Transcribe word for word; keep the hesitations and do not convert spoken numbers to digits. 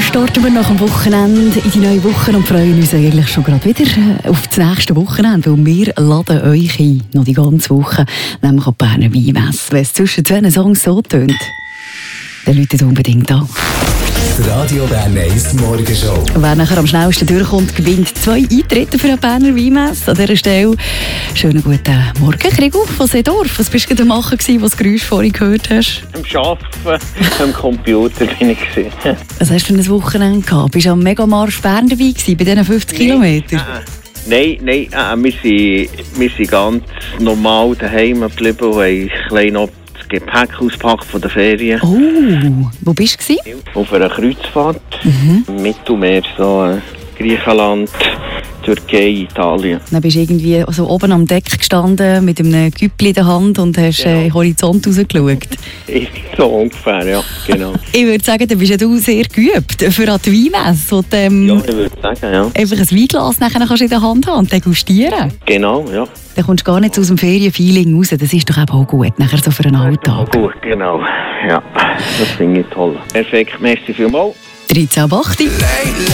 starten wir nach dem Wochenende in die neue Woche und freuen uns eigentlich schon gerade wieder auf das nächste Wochenende, weil wir laden euch ein, noch die ganze Woche, nämlich an die Berner Weinmesse. Wenn es zwischen zwei Songs so tönt, dann läutet unbedingt an. Die Radio Bern eins Morgenshow. Wer nachher am schnellsten durchkommt, gewinnt zwei Eintritte für eine Berner Weinmesse. An dieser Stelle schönen guten Morgen, Krigo von Seedorf. Was bist du gerade am Machen, als du das Geräusch vorhin gehört hast? Am Arbeiten, am Computer bin ich. Was hast du für ein Wochenende gehabt? Bist du am Megamarsch Bern dabei gewesen, bei diesen fünfzig Kilometern? Nein, nein, äh, wir, sind, wir sind ganz normal daheim geblieben und haben klein noch das Gepäck ausgepackt von den Ferien. Oh, wo bist du gewesen? Auf einer Kreuzfahrt, Mhm. im Mittelmeer, so äh, Griechenland, Türkei, Italien. Dann bist du irgendwie so oben am Deck gestanden mit einem Güppli in der Hand und hast äh, in den Horizont rausgeschaut. So ungefähr, ja, genau. Ich würde sagen, dann bist ja du sehr geübt für an die Weinmesse. Und, ähm, Ja, ich würde sagen, ja. einfach ein Weinglas nachher kannst du in der Hand haben und degustieren. Genau, ja. Dann kommst du gar nicht so aus dem Ferienfeeling raus. Das ist doch eben auch gut, nachher so für einen Alltag. Gut, genau. Ja, das finde ich toll. Perfekt, merci vielmals. dreizehn ab acht.